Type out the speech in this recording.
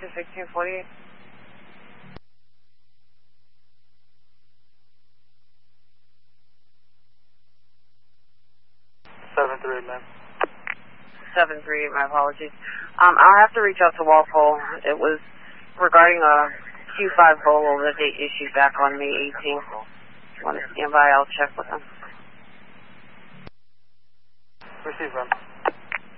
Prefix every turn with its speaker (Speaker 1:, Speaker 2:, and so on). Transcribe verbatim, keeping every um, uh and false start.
Speaker 1: to sixteen forty-eight.
Speaker 2: seven three eight, ma'am.
Speaker 1: seven three eight, my apologies. Um, I'll have to reach out to Walpole. It was regarding a Q five bolo that they issued back on May eighteenth. Want to stand by, I'll check with them.
Speaker 2: Receive, ma'am.